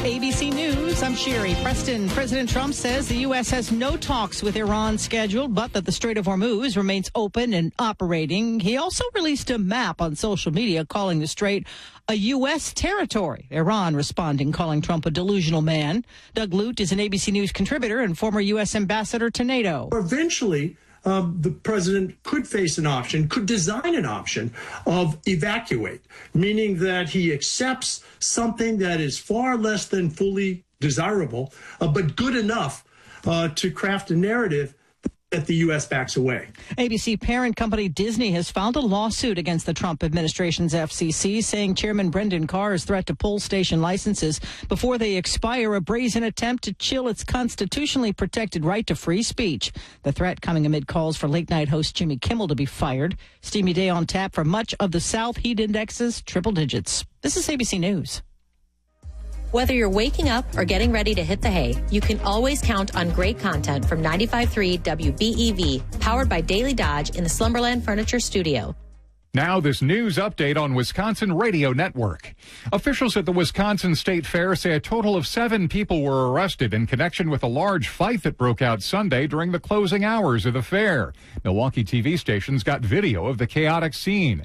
ABC News, I'm Sherry Preston. President Trump says the U.S. has no talks with Iran scheduled, but that the Strait of Hormuz remains open and operating. He also released a map on social media calling the strait a U.S. territory. Iran responding, calling Trump a delusional man. Doug Lute is an ABC News contributor and former U.S. ambassador to NATO. Eventually, the president could face an option, could design an option of evacuate, meaning that he accepts something that is far less than fully desirable, but good enough to craft a narrative that the U.S. backs away. ABC parent company Disney has filed a lawsuit against the Trump administration's FCC, saying Chairman Brendan Carr's threat to pull station licenses before they expire a brazen attempt to chill its constitutionally protected right to free speech. The threat coming amid calls for late-night host Jimmy Kimmel to be fired. Steamy day on tap for much of the South. Heat indexes triple digits. This is ABC News. Whether you're waking up or getting ready to hit the hay, you can always count on great content from 95.3 WBEV, powered by Daily Dodge in the Slumberland Furniture Studio. Now this news update on Wisconsin Radio Network. Officials at the Wisconsin State Fair say a total of 7 people were arrested in connection with a large fight that broke out Sunday during the closing hours of the fair. Milwaukee TV stations got video of the chaotic scene.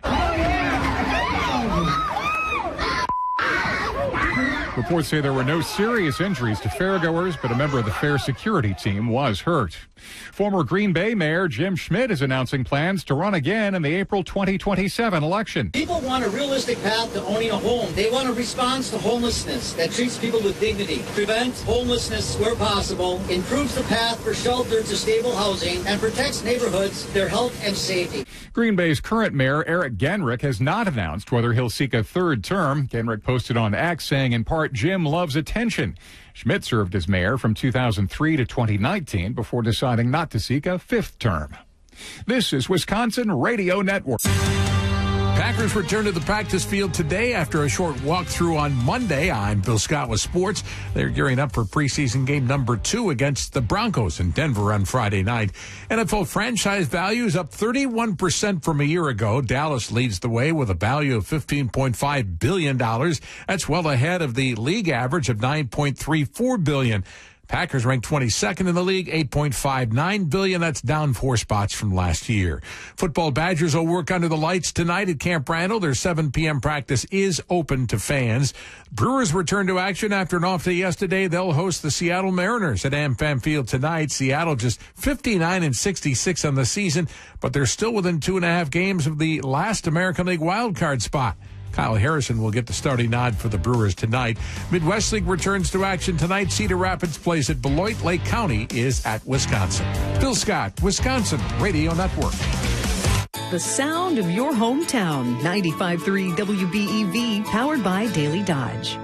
Reports say there were no serious injuries to fairgoers, but a member of the fair security team was hurt. Former Green Bay Mayor Jim Schmidt is announcing plans to run again in the April 2027 election. People want a realistic path to owning a home. They want a response to homelessness that treats people with dignity, prevents homelessness where possible, improves the path for shelter to stable housing, and protects neighborhoods, their health and safety. Green Bay's current mayor, Eric Genrich, has not announced whether he'll seek a third term. Genrich posted on X saying, in part, Jim loves attention. Schmidt served as mayor from 2003 to 2019 before deciding not to seek a 5th term. This is Wisconsin Radio Network. Packers return to the practice field today after a short walkthrough on Monday. I'm Bill Scott with sports. They're gearing up for preseason game number 2 against the Broncos in Denver on Friday night. NFL franchise value is up 31% from a year ago. Dallas leads the way with a value of $15.5 billion. That's well ahead of the league average of $9.34 billion. Packers ranked 22nd in the league, $8.59 billion. That's down 4 spots from last year. Football Badgers will work under the lights tonight at Camp Randall. Their 7 p.m. practice is open to fans. Brewers return to action after an off day yesterday. They'll host the Seattle Mariners at AmFam Field tonight. Seattle just 59-66 on the season, but they're still within 2.5 games of the last American League wildcard spot. Kyle Harrison will get the starting nod for the Brewers tonight. Midwest League returns to action tonight. Cedar Rapids plays at Beloit. Lake County is at Wisconsin. Bill Scott, Wisconsin Radio Network. The sound of your hometown. 95.3 WBEV, powered by Daily Dodge.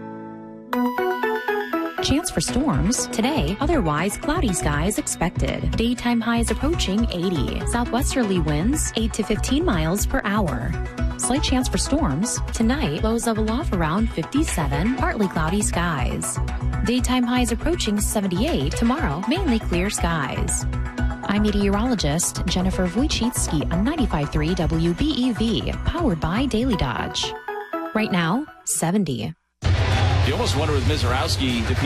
Chance for storms today, otherwise cloudy skies expected. Daytime highs approaching 80. Southwesterly winds 8 to 15 miles per hour. Slight chance for storms tonight, lows level off around 57, partly cloudy skies. Daytime highs approaching 78. Tomorrow, mainly clear skies. I'm meteorologist Jennifer Wojcicki on 95.3 WBEV, powered by Daily Dodge. Right now, 70. You almost wonder with Mizorowski